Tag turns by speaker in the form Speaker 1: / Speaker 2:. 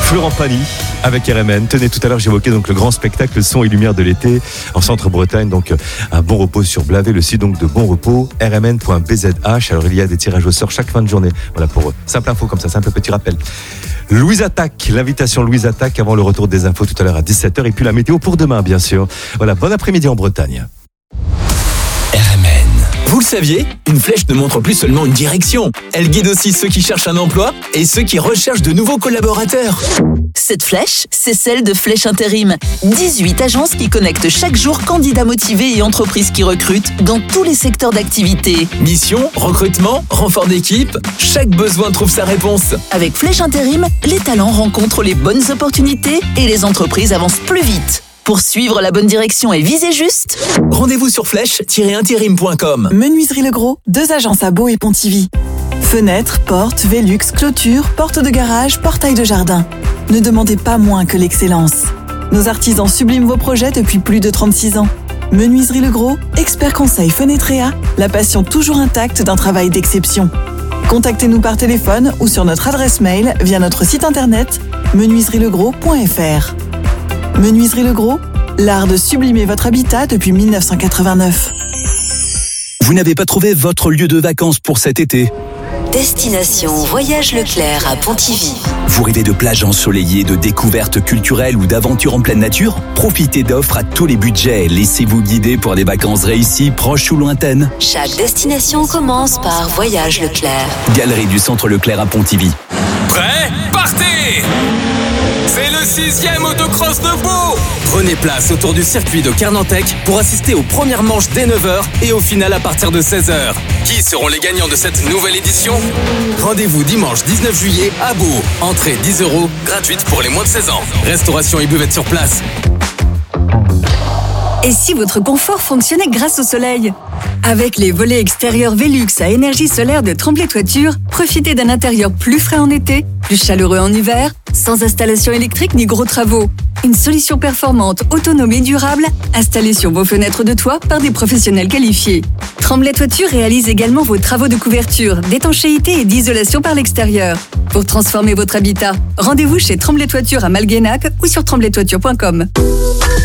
Speaker 1: Florent Pagny avec RMN. Tenez, tout à l'heure j'évoquais donc le grand spectacle son et lumière de l'été en Centre-Bretagne, donc un Bon Repos sur Blavet, le site donc de Bon Repos, rmn.bzh. Alors il y a des tirages au sort chaque fin de journée. Voilà, pour simple info comme ça, simple petit rappel. Louise Attaque, l'invitation Louise Attaque avant le retour des infos tout à l'heure à 17h, et puis la météo pour demain bien sûr. Voilà, bon après-midi en Bretagne.
Speaker 2: RMN. Vous le saviez, une flèche ne montre plus seulement une direction. Elle guide aussi ceux qui cherchent un emploi et ceux qui recherchent de nouveaux collaborateurs.
Speaker 3: Cette flèche, c'est celle de Flèche Intérim. 18 agences qui connectent chaque jour candidats motivés et entreprises qui recrutent dans tous les secteurs d'activité.
Speaker 2: Mission, recrutement, renfort d'équipe, chaque besoin trouve sa réponse.
Speaker 3: Avec Flèche Intérim, les talents rencontrent les bonnes opportunités et les entreprises avancent plus vite. Pour suivre la bonne direction et viser juste,
Speaker 2: rendez-vous sur flèche-intérim.com.
Speaker 4: Menuiserie Le Gros, 2 agences à Beau et Pontivy. Fenêtres, portes, Velux, clôtures, portes de garage, portails de jardin. Ne demandez pas moins que l'excellence. Nos artisans subliment vos projets depuis plus de 36 ans. Menuiserie Le Gros, expert conseil Fenetrea, la passion toujours intacte d'un travail d'exception. Contactez-nous par téléphone ou sur notre adresse mail via notre site internet menuiserielegros.fr. Menuiserie Le Gros, l'art de sublimer votre habitat depuis 1989.
Speaker 2: Vous n'avez pas trouvé votre lieu de vacances pour cet été ?
Speaker 5: Destination Voyage Leclerc à Pontivy.
Speaker 2: Vous rêvez de plages ensoleillées, de découvertes culturelles ou d'aventures en pleine nature ? Profitez d'offres à tous les budgets. Laissez-vous guider pour des vacances réussies, proches ou lointaines.
Speaker 5: Chaque destination commence par Voyage Leclerc.
Speaker 2: Galerie du Centre Leclerc à Pontivy.
Speaker 6: Prêt ? Partez ! C'est le 6e autocross de Beau. Prenez place autour du circuit de Kernantec pour assister aux premières manches dès 9h et au final à partir de 16h. Qui seront les gagnants de cette nouvelle édition ? Rendez-vous dimanche 19 juillet à Beau. Entrée 10 €, gratuite pour les moins de 16 ans. Restauration et buvette sur place.
Speaker 7: Et si votre confort fonctionnait grâce au soleil ? Avec les volets extérieurs Velux à énergie solaire de Tremblay Toiture, profitez d'un intérieur plus frais en été, plus chaleureux en hiver, sans installation électrique ni gros travaux. Une solution performante, autonome et durable, installée sur vos fenêtres de toit par des professionnels qualifiés. Tremblay Toiture réalise également vos travaux de couverture, d'étanchéité et d'isolation par l'extérieur. Pour transformer votre habitat, rendez-vous chez Tremblay Toiture à Malguénac ou sur tremblaytoiture.com.